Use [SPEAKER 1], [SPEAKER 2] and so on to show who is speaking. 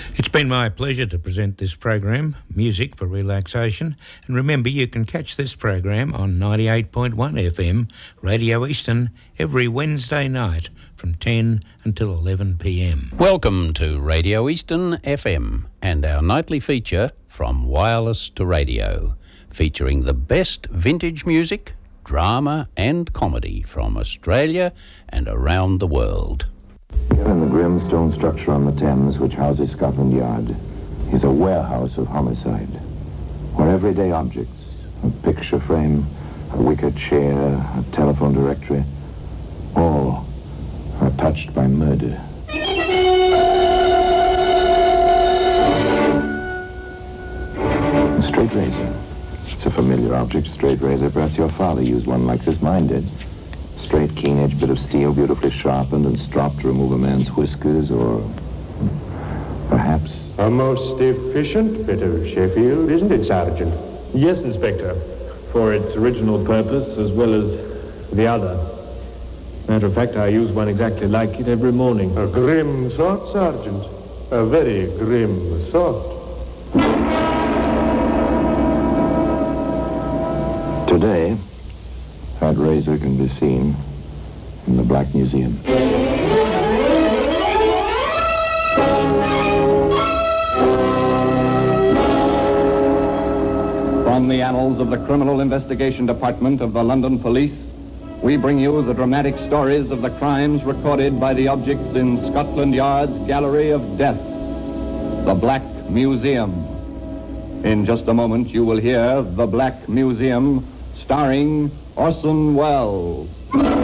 [SPEAKER 1] It's been my pleasure to present this program, Music for Relaxation. And remember, you can catch this program on 98.1 FM, Radio Eastern, every Wednesday night from 10 until 11 p.m.
[SPEAKER 2] Welcome to Radio Eastern FM and our nightly feature, From Wireless to Radio, featuring the best vintage music, drama and comedy from Australia and around the world.
[SPEAKER 3] Here in the grim stone structure on the Thames, which houses Scotland Yard, is a warehouse of homicide, where everyday objects, a picture frame, a wicker chair, a telephone directory, all are touched by murder. A straight razor. It's a familiar object, a straight razor. Perhaps your father used one like this. Mine did. Straight, keen-edged bit of steel, beautifully sharpened and stropped to remove a man's whiskers, or perhaps...
[SPEAKER 4] A most efficient bit of Sheffield, isn't it, Sergeant?
[SPEAKER 5] Yes, Inspector, for its original purpose as well as the other. Matter of fact, I use one exactly like it every morning.
[SPEAKER 4] A grim thought, Sergeant. A very grim thought.
[SPEAKER 3] Today, that razor can be seen in the Black Museum.
[SPEAKER 6] From the annals of the Criminal Investigation Department of the London Police, we bring you the dramatic stories of the crimes recorded by the objects in Scotland Yard's Gallery of Death, the Black Museum. In just a moment, you will hear The Black Museum, starring Orson Welles.